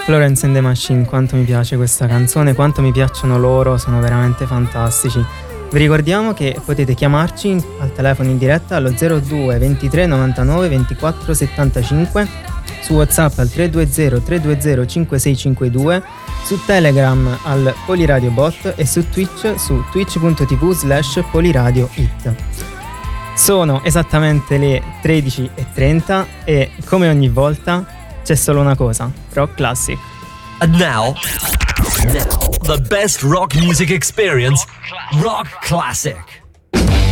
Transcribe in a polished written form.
Florence and the Machine, quanto mi piace questa canzone, quanto mi piacciono loro, sono veramente fantastici. Vi ricordiamo che potete chiamarci al telefono in diretta allo 02 23 99 24 75, su WhatsApp al 320 320 5652, su Telegram al Poliradio Bot e su Twitch su twitch.tv/PoliradiоIt. Sono esattamente le 13:30 e come ogni volta c'è solo una cosa: Rock Classic. And now, the best rock music experience, Rock Classic.